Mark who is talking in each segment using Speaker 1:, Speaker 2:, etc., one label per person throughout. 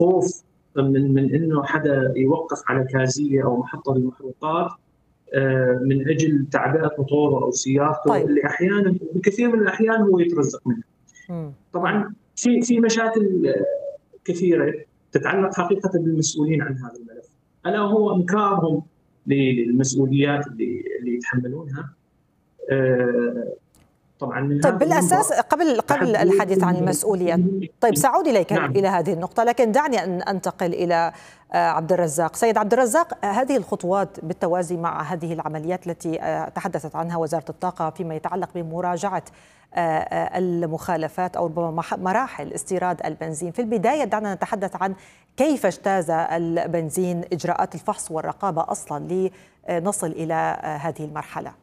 Speaker 1: خوف من انه حدا يوقف على كازيه او محطه للمحروقات من اجل تعبئه موتوره او سيارته.
Speaker 2: طيب.
Speaker 1: اللي احيانا بكثير من الاحيان هو يترزق منها. طبعا في مشاكل كثيره تتعلق حقيقه بالمسؤولين عن هذا الملف، الا هو انكارهم للمسؤوليات اللي يتحملونها. طبعا من
Speaker 2: طيب بالاساس قبل الحديث عن المسؤوليات، طيب سأعود اليك نعم. الى هذه النقطه، لكن دعني ان انتقل الى عبد الرزاق. سيد عبد الرزاق، هذه الخطوات بالتوازي مع هذه العمليات التي تحدثت عنها وزاره الطاقه فيما يتعلق بمراجعه المخالفات او مراحل استيراد البنزين، في البدايه دعنا نتحدث عن كيف اجتاز البنزين اجراءات الفحص والرقابه اصلا لنصل الى هذه المرحله.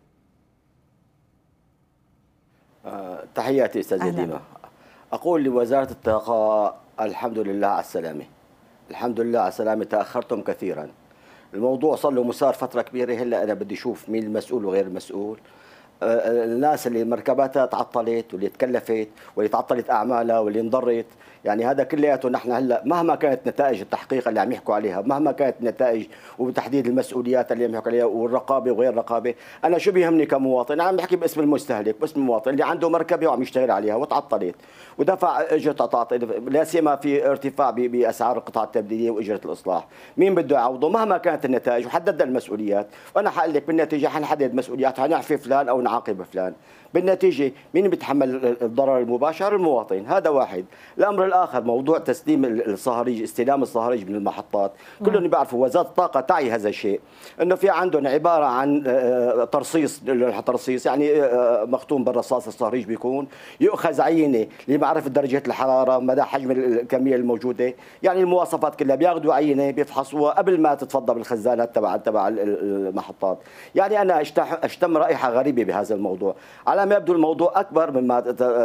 Speaker 3: تحياتي استاذ ديما. اقول لوزاره الطاقه الحمد لله على السلامه، الحمد لله على السلامه. تاخرتم كثيرا، الموضوع صار له مسار فتره كبيره. هلا انا بدي اشوف مين المسؤول وغير المسؤول. الناس اللي مركباتها تعطلت واللي تكلفت واللي تعطلت اعمالها واللي انضرت، يعني هذا كلياته نحن هلا مهما كانت نتائج التحقيق اللي عم يحكوا عليها، مهما كانت نتائج وتحديد المسؤوليات اللي عم يحكوا عليها والرقابه وغير الرقابه، انا شو بيهمني كمواطن؟ انا عم بحكي باسم المستهلك، باسم المواطن اللي عنده مركبه وعم يشتغل عليها وتعطلت ودفع اجره تعطيل، لا سيما في ارتفاع باسعار القطع التبديليه واجره الاصلاح، مين بده يعوضه؟ مهما كانت النتائج وحددنا المسؤوليات، وانا حقول لك بالنتيجه حنحدد مسؤوليات، حنعفي فلان او نعاقب فلان. بالنتيجه مين بيتحمل الضرر المباشر؟ المواطن. هذا واحد. الامر الاخر موضوع تسليم الصهاريج، استلام الصهاريج من المحطات، كلهم بيعرفوا وزاره الطاقه تعي هذا الشيء، انه في عندهم عباره عن ترصيص يعني مختوم بالرصاص. الصهريج بيكون يؤخذ عينه لمعرفه درجه الحراره، مدى حجم الكميه الموجوده، يعني المواصفات كلها، بياخذوا عينه بيفحصوها قبل ما تتفضى بالخزانات تبع المحطات. يعني انا اشتم رائحه غريبه بهذا الموضوع. على ما يبدو الموضوع أكبر مما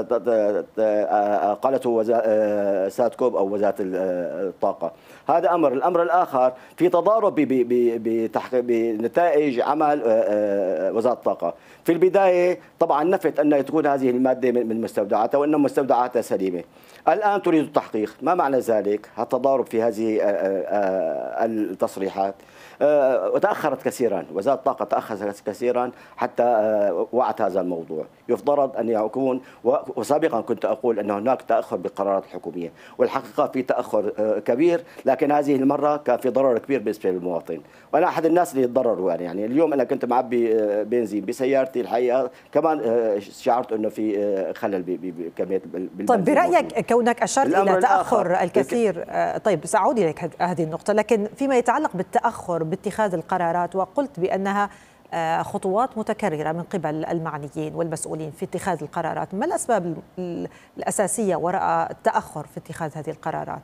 Speaker 3: قالته ساتكوب أو وزارة الطاقة. هذا أمر. الأمر الآخر في تضارب بنتائج عمل وزارة الطاقة. في البداية طبعا نفت أن تكون هذه المادة من مستودعاتها وأن مستودعاتها سليمة. الآن تريد التحقيق. ما معنى ذلك؟ التضارب في هذه التصريحات. وتأخرت كثيرا، وزارة الطاقة تأخرت كثيرا حتى وعت هذا الموضوع. يفترض أن يكون، وسابقا كنت أقول أن هناك تأخر بالقرارات الحكومية، والحقيقة في تأخر كبير، لكن هذه المرة كان في ضرر كبير بالنسبة للمواطن، وأنا أحد الناس اللي يتضرروا. يعني اليوم أنا كنت معبي بنزين بسيارتي، الحقيقة كمان شعرت أنه في خلل بكمية البنزين.
Speaker 2: طيب برأيك كونك أشرت إلى تأخر الكثير، طيب سأعود إليك هذه النقطة، لكن فيما يتعلق بالتأخر باتخاذ القرارات، وقلت بأنها خطوات متكررة من قبل المعنيين والمسؤولين في اتخاذ القرارات، ما الأسباب الأساسية وراء التأخر في اتخاذ هذه القرارات؟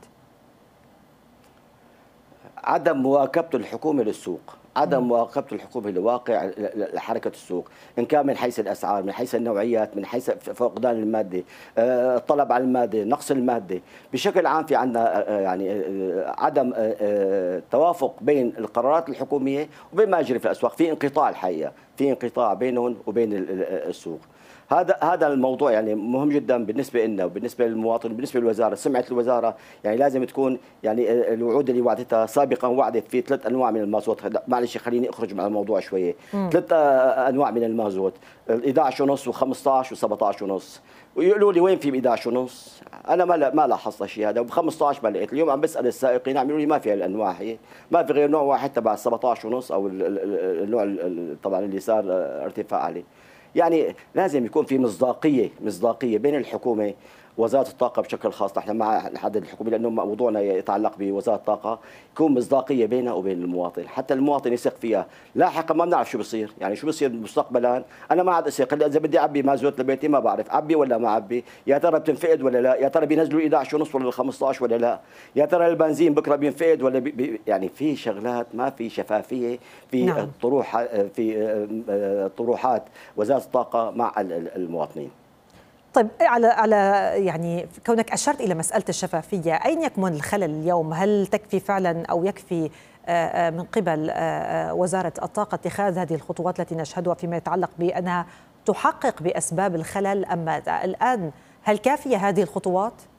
Speaker 3: عدم مواكبة الحكومة للسوق، عدم مواكبة الحكومة لواقع حركة السوق، إن كان من حيث الأسعار، من حيث النوعيات، من حيث فقدان المادة، الطلب على المادة، نقص المادة، بشكل عام في عندنا يعني عدم توافق بين القرارات الحكومية وبين ما يجري في الأسواق، في انقطاع الحقيقة، في انقطاع بينهم وبين السوق. هذا الموضوع يعني مهم جدا بالنسبه لنا وبالنسبه للمواطن وبالنسبه للوزاره. سمعه الوزاره يعني لازم تكون، يعني الوعود اللي وعدتها سابقا، وعدت في 3 انواع من المازوت. معلش خليني اخرج من الموضوع شويه. 3 انواع من المازوت، 11.5 و15 و17.5. ويقولوا لي وين في ب 11.5؟ انا ما لاحظت شيء هذا، وب15 ما لقيت. اليوم عم بسال السائقين عم يقولوا لي ما في هالانواع، هي ما في غير نوع واحد تبع 17.5 او النوع طبعا اللي صار ارتفاع عليه. يعني لازم يكون في مصداقيه بين الحكومه وزاره الطاقه بشكل خاص. نحن مع نحدد الحكومه لانه موضوعنا يتعلق بوزاره الطاقه، يكون مصداقيه بينها وبين المواطن، حتى المواطن يثق فيها. لاحقا ما بنعرف شو بصير، يعني شو بصير مستقبلا. انا ما عاد اثق، اذا بدي اعبي مازوت لبيتي ما بعرف اعبي ولا ما اعبي، يا ترى بتنفقد ولا لا، يا ترى بينزلوا 11.5 ولا 15 ولا لا، يا ترى البنزين بكره بينفقد ولا يعني في شغلات ما في شفافيه في
Speaker 2: نعم.
Speaker 3: طروحات وزاره الطاقه مع المواطنين.
Speaker 2: طيب على يعني كونك أشرت إلى مسألة الشفافية، أين يكمن الخلل اليوم؟ هل تكفي فعلا أو يكفي من قبل وزارة الطاقة اتخاذ هذه الخطوات التي نشهدها فيما يتعلق بأنها تحقق بأسباب الخلل، أم ماذا؟ الآن هل كافية هذه الخطوات؟